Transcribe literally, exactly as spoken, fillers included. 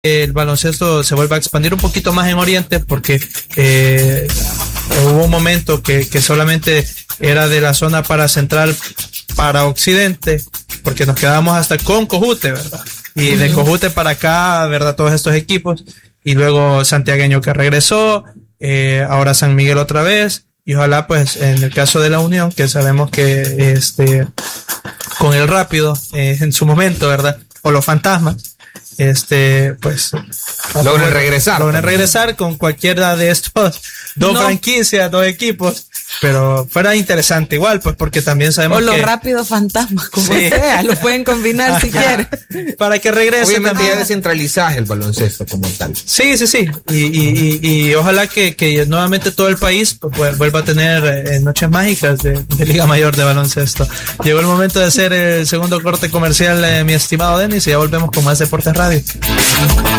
el baloncesto se vuelva a expandir un poquito más en Oriente, porque eh, hubo un momento que, que solamente era de la zona para central para occidente, porque nos quedábamos hasta con Cojute, ¿verdad? Y de Cojute para acá, ¿verdad? Todos estos equipos, y luego Santiagueño que regresó, eh, ahora San Miguel otra vez, y ojalá pues en el caso de la Unión, que sabemos que este con el Rápido eh, en su momento, ¿verdad? O los Fantasmas, este pues logran regresar logran regresar con cualquiera de estos dos No. franquicias, dos equipos, pero fuera interesante igual, pues porque también sabemos O los que rápidos fantasmas, como Sí. sea, lo pueden combinar si quieren. para que regrese obviamente también. ya descentralizaje el baloncesto como tal. Sí, sí, sí. Y, y, y, y ojalá que, que nuevamente todo el país pues, vuelva a tener eh, noches mágicas de, de Liga Mayor de baloncesto. Llegó el momento de hacer el segundo corte comercial, eh, mi estimado Denis, y ya volvemos con más Deportes Radio.